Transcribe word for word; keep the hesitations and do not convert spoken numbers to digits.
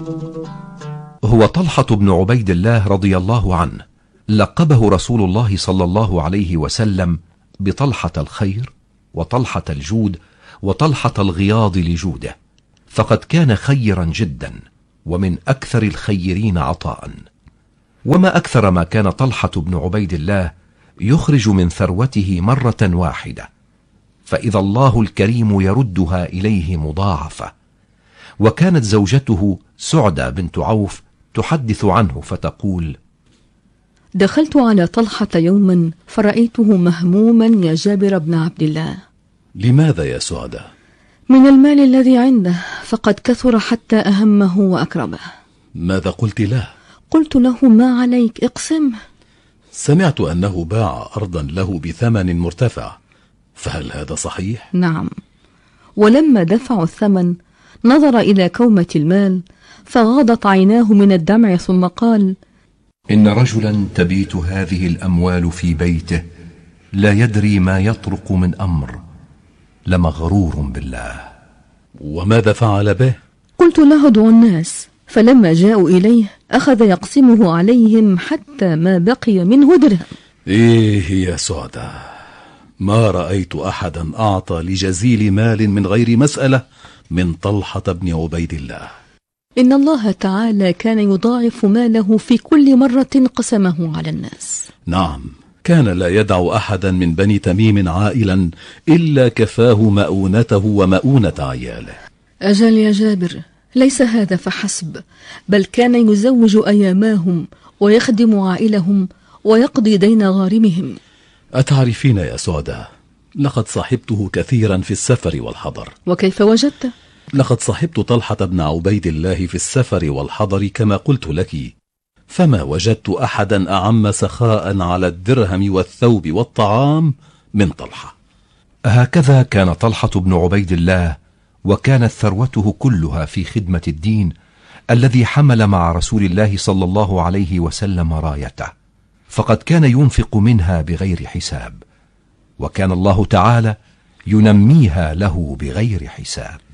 هو طلحة بن عبيد الله رضي الله عنه، لقبه رسول الله صلى الله عليه وسلم بطلحة الخير وطلحة الجود وطلحة الغياض لجوده، فقد كان خيرا جدا ومن أكثر الخيرين عطاء. وما أكثر ما كان طلحة بن عبيد الله يخرج من ثروته مرة واحدة، فإذا الله الكريم يردها إليه مضاعفة. وكانت زوجته سعدة بنت عوف تحدث عنه فتقول: دخلت على طلحة يوما فرأيته مهموما يا جابر بن عبد الله. لماذا يا سعدة؟ من المال الذي عنده، فقد كثر حتى أهمه وأكرمه. ماذا قلت له؟ قلت له: ما عليك، اقسمه. سمعت أنه باع أرضا له بثمن مرتفع، فهل هذا صحيح؟ نعم. ولما دفعوا الثمن نظر إلى كومة المال فغاضت عيناه من الدمع، ثم قال: إن رجلا تبيت هذه الأموال في بيته لا يدري ما يطرق من أمر لمغرور بالله. وماذا فعل به؟ قلت له: ادعوا الناس. فلما جاءوا إليه أخذ يقسمه عليهم حتى ما بقي منه درهم. إيه يا سعدة، ما رأيت أحدا أعطى لجزيل مال من غير مسألة من طلحة بن عبيد الله. إن الله تعالى كان يضاعف ماله في كل مرة قسمه على الناس. نعم، كان لا يدع أحدا من بني تميم عائلا إلا كفاه مؤونته ومؤونة عياله. أجل يا جابر، ليس هذا فحسب، بل كان يزوج أياماهم ويخدم عائلهم ويقضي دين غارمهم. أتعرفين يا سعدة، لقد صحبته كثيرا في السفر والحضر. وكيف وجدته؟ لقد صحبت طلحة بن عبيد الله في السفر والحضر كما قلت لك، فما وجدت أحدا أعم سخاء على الدرهم والثوب والطعام من طلحة. هكذا كان طلحة بن عبيد الله، وكانت ثروته كلها في خدمة الدين الذي حمل مع رسول الله صلى الله عليه وسلم رايته، فقد كان ينفق منها بغير حساب، وكان الله تعالى ينميها له بغير حساب.